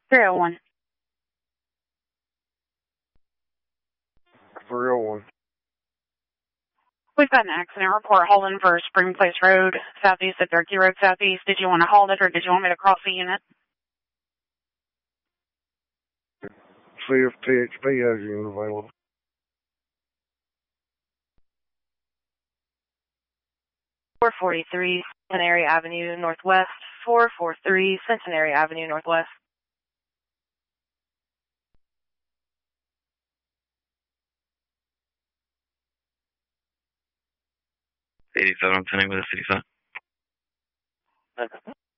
301. 301. We've got an accident report holding for Spring Place Road, southeast of Turkey Road southeast. Did you want to hold it or did you want me to cross the unit? See if THP has unit available. .443 Centenary Avenue Northwest. 443 Centenary Avenue Northwest. I'm sending with a city sign.